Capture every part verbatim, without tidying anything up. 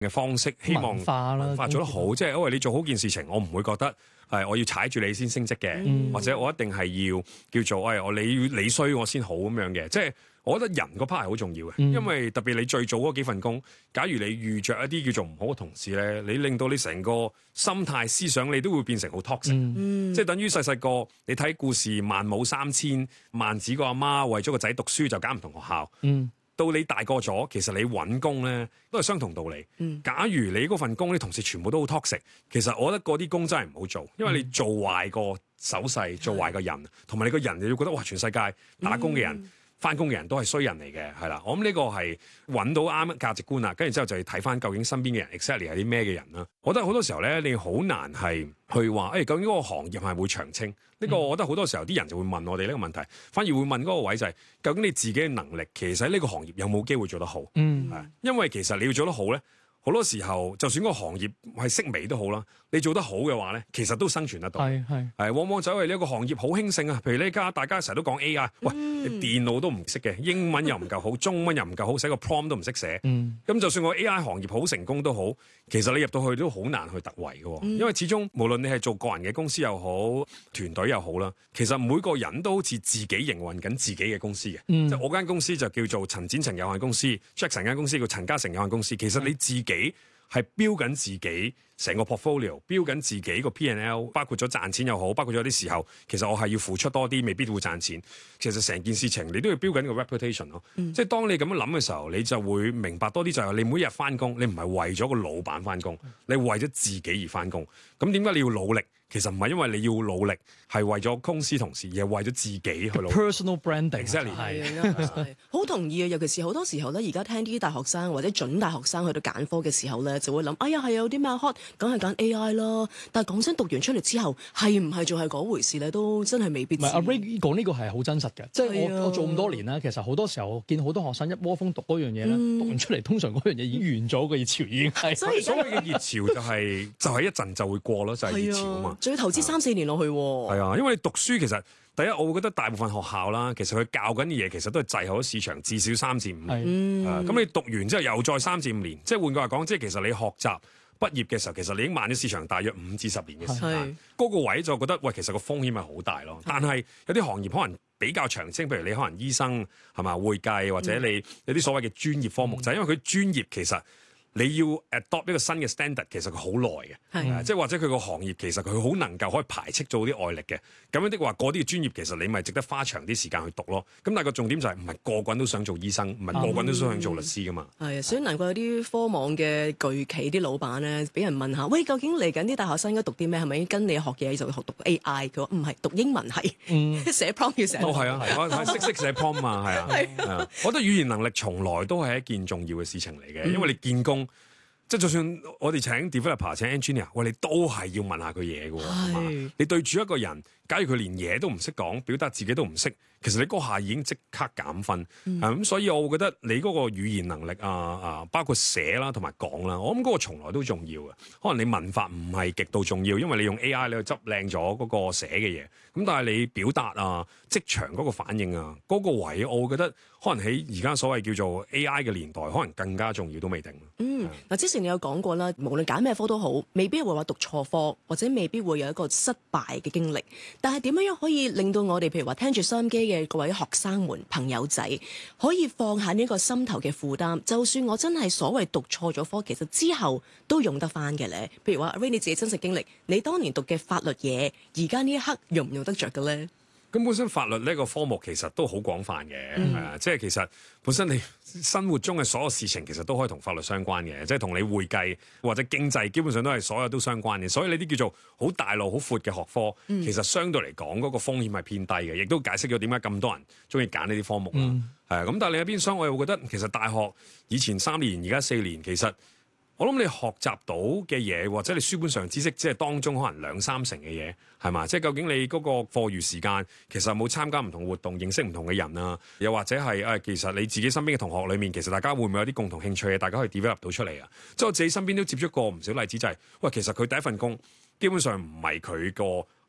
嘅方式，希望文化啦， 文化做得好，即係因為你做好件事情，我唔會覺得係我要踩住你先升職嘅， 嗯、 或者我一定係要叫做誒我、哎、你你衰我先好咁樣嘅，即係我覺得人個 part 係好重要嘅， 嗯、因為特別你最早嗰幾份工，假如你遇着一啲叫做唔好嘅同事咧，你令到你成個心態思想你都會變成好 toxic，、嗯、即係等於細細個你睇故事萬冇三千，萬子個阿媽為咗個仔讀書就揀唔同學校。嗯到你大個咗，其實你揾工咧都係相同道理。嗯、假如你嗰份工啲同事全部都好 toxic，其實我覺得嗰啲工真係唔好做，因為你做壞個手勢，做壞個人，同埋、嗯、你個人你要覺得哇，全世界打工嘅人、翻工嘅人都係衰人嚟嘅，係啦。我諗呢個係揾到啱價值觀啦，跟住之後就要睇翻究竟身邊嘅人 exactly 係啲咩嘅人啦。我覺得好多時候咧，你好難係去話誒、哎，究竟嗰個行業係會長青？呢、這個我覺得好多時候啲人就會問我哋呢個問題，反而會問嗰個位就係、是、究竟你自己嘅能力其實喺呢個行業有冇機會做得好？嗯，因為其實你要做得好咧，好多時候就算嗰個行業係式微都好啦，你做得好嘅話咧，其實都生存得到。係係係，往往就係呢一個行業好興盛啊。譬如呢家大家成日都講 A I，喂，你電腦都唔識嘅，英文又唔夠好，中文又唔夠好，寫個 prompt 都唔識寫。嗯，咁就算個 A I 行業好成功都好，其實你入到去都好難去突圍嘅，因為始終無論你係做個人嘅公司又好，團隊又好啦，其實每個人都好似自己營運緊自己嘅公司嘅。嗯、即係我間公司就叫做陳展成有限公司 ，Jackson 間公司叫陳嘉誠有限公司。其實你自己係標緊自己成個 portfolio， 標緊自己個 P and L， 包括咗賺錢又好，包括咗有啲時候，其實我係要付出多啲，未必會賺錢。其實成件事情你都要標緊個 reputation 咯。嗯、即係當你咁樣諗嘅時候，你就會明白多啲就係你每日翻工，你唔係為咗個老闆翻工，你為咗自己而翻工。咁點解你要努力？其實唔係因為你要努力，係為咗公司同事，而係為咗自己去努力。 Personal branding， exactly 係好同意啊！尤其是好多時候咧，而家聽啲大學生或者準大學生去到揀科嘅時候咧，就會諗：哎呀，係有啲咩 hot，梗係揀 A I 啦。但係講真，讀完出嚟之後，係唔係仲係嗰回事咧？都真係未必知。 唔係阿 Ray 講呢個係好真實嘅，即係我我做咁多年啦，其實好多時候見好多學生一窩蜂讀嗰樣嘢咧，嗯、讀完出嚟通常嗰樣嘢已經完咗個熱潮已經係。所以所謂嘅熱潮就係、是、就係一陣就會過咯，就係、是、熱潮啊嘛。 仲要投資三四年落去喎。 係啊，因為你讀書其實第一，我會覺得大部分學校啦，其實佢教緊嘅嘢其實都係滯後咗市場至少三至五年。咁、嗯啊、你讀完之後又再三至五年，即係換句話講，即係其實你學習畢業嘅時候，其實你已經慢咗市場大約五至十年嘅時間。嗰個位就覺得喂，其實個風險係好大咯。但係有啲行業可能比較長青，譬如你可能醫生係嘛，會計或者你有啲所謂嘅專業科目，嗯、就係因為佢專業其實。你要 adopt 呢個新嘅 standard， 其實佢好耐嘅，的即係或者佢個行業其實佢好能夠可以排斥做啲外力嘅，咁樣的話，嗰啲嘅專業其實你咪值得花長啲時間去讀咯。咁但係個重點就係唔係個個人都想做醫生，唔係個個人都想做律師噶嘛。係啊、嗯， 所以難怪有啲科網嘅巨企啲老闆咧，俾人問下，喂，究竟嚟緊啲大學生應該讀啲咩？係咪跟你學嘅就會學讀 A I？ 佢話唔係，讀英文係，嗯、寫 prompt 要寫。 哦，係啊，係識識寫 prompt 嘛，係啊，係啊。我覺得語言能力從來都係一件重要嘅事情嚟嘅，嗯、因為你見工。即係就算我哋請 developer 請 engineer， 喂，你都係要問下佢嘢嘅喎。是你對住一個人，假如佢連嘢都唔識講，表達自己都唔識，其實你嗰下已經即刻減分。咁、嗯嗯，所以我會覺得你嗰個語言能力啊啊，包括寫啦同埋講啦，我諗嗰個從來都重要嘅。可能你文法唔係極度重要，因為你用 A I 你去執靚咗嗰個寫嘅嘢。咁但係你表達啊，職場嗰個反應啊，嗰、嗰個位，我會覺得可能喺而家所謂叫做 A I 嘅年代，可能更加重要都未定。 嗯，嗱，之前你有講過啦，無論揀咩科都好，未必會話讀錯科，或者未必會有一個失敗嘅經歷。但係點樣樣可以令到我哋，譬如話聽住收音機嘅各位學生們、朋友仔，可以放下呢個心頭嘅負擔？就算我真係所謂讀錯咗科，其實之後都用得翻嘅咧。譬如話阿 Ray 你自己真實經歷，你當年讀嘅法律嘢，而家呢一刻用唔用得着嘅咧？ 咁本身法律呢個科目其實都好廣泛嘅，係啊、嗯，即係其實本身你生活中嘅所有事情其實都可以同法律相關嘅，即係同你會計或者經濟基本上都係所有都相關嘅，所以呢啲叫做好大路好闊嘅學科，嗯、其實相對嚟講嗰個風險係偏低嘅，亦都解釋咗點解咁多人中意揀呢啲科目啦。係咁、嗯，但係另一邊廂我又會覺得其實大學以前三年，而家四年，其實。我諗你學習到嘅嘢，或者你書本上知識，即係當中可能兩三成嘅嘢，係嘛？即係究竟你嗰個課餘時間，其實有冇參加唔同活動，認識唔同嘅人啊？又或者係誒、哎，其實你自己身邊嘅同學裏面，其實大家會唔會有啲共同興趣嘅？大家可以 develop 到出嚟啊！即係我自己身邊都接觸過唔少例子，就係、是、喂，其實佢第一份工基本上唔係佢個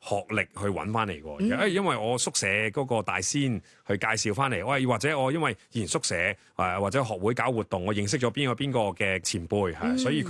學歷去揾翻嚟嘅。誒、 嗯， 因為我宿舍嗰個大仙去介紹翻嚟，喂，或者我因為以前宿舍誒、呃、或者學會搞活動，我認識咗邊個邊個嘅前輩，係、 嗯所以佢